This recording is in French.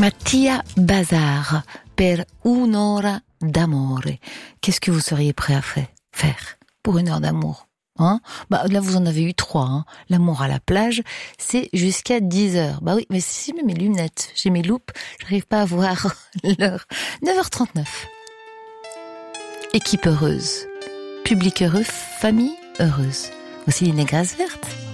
Mattia Bazar, per un'ora d'amore. Qu'est-ce que vous seriez prêt à faire pour une heure d'amour? Là, vous en avez eu 3. L'amour à la plage, c'est jusqu'à 10 heures. Bah oui, mais si j'ai mes lunettes, j'ai mes loupes, j'arrive pas à voir l'heure. 9h39. Équipe heureuse. Public heureux, famille heureuse. Aussi les négresses vertes.